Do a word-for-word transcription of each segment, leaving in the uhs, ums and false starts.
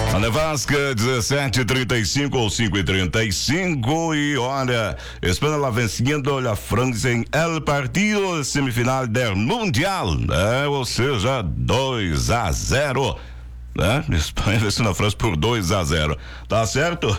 A Nevasca, dezessete e trinta e cinco ou cinco e trinta e cinco. E olha, Espanha lá vencendo a França em El Partido, semifinal do Mundial, né? Ou seja, dois a zero, né? Espanha vencendo a França por dois a zero. Tá certo?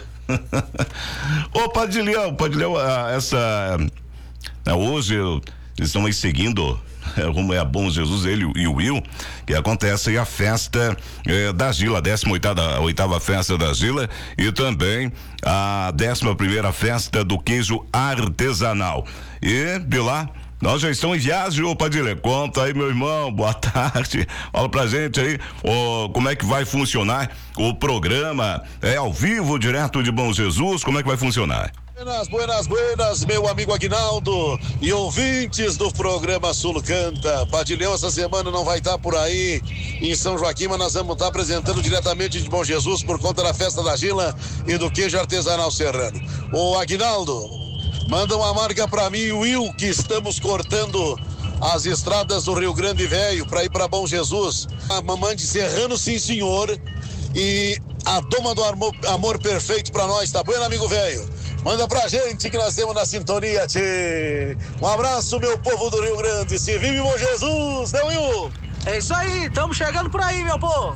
Ô, Padilhão, Padilhão, essa. Hoje eles estão aí seguindo rumo é Bom Jesus, ele e o Will, que acontece aí a festa eh, da Gila, a décima oitava, oitava festa da Gila, e também a décima primeira festa do queijo artesanal. E de lá nós já estamos em viagem, ô Padilha. Conta aí, meu irmão, boa tarde. Fala pra gente aí, ó, como é que vai funcionar o programa? É ao vivo, direto de Bom Jesus, como é que vai funcionar? Buenas, buenas, buenas, meu amigo Aguinaldo e ouvintes do programa Sul Canta. Padilhão essa semana não vai estar por aí em São Joaquim, mas nós vamos estar apresentando diretamente de Bom Jesus por conta da festa da Gila e do queijo artesanal serrano. Ô Aguinaldo, manda uma marca pra mim e o Will, que estamos cortando as estradas do Rio Grande Velho para ir para Bom Jesus. A mamãe de serrano, sim senhor, e a doma do amor, amor perfeito pra nós, tá bom, amigo velho? Manda pra gente que nós temos na sintonia, tchê. Um abraço, meu povo do Rio Grande. Se vive Bom Jesus, né, Will? É isso aí, estamos chegando por aí, meu povo.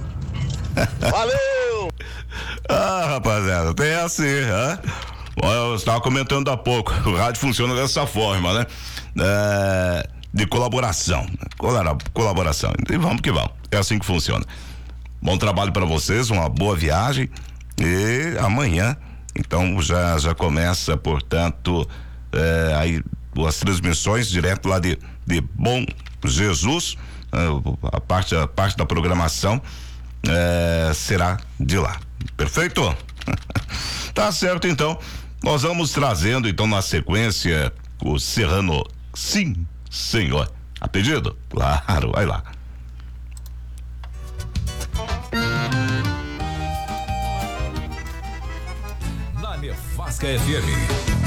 Valeu! Ah, rapaziada, tem assim, né? Eu estava comentando há pouco, o rádio funciona dessa forma, né? É, de colaboração, colaboração. E vamos que vamos, é assim que funciona. Bom trabalho para vocês, uma boa viagem e amanhã, então já já começa, portanto, é, aí as transmissões direto lá de, de Bom Jesus, a parte, a parte da programação é, será de lá. Perfeito? Tá certo, então. Nós vamos trazendo, então, na sequência, o Serrano Sim, Senhor. A pedido? Claro, vai lá. Na Nevasca F M,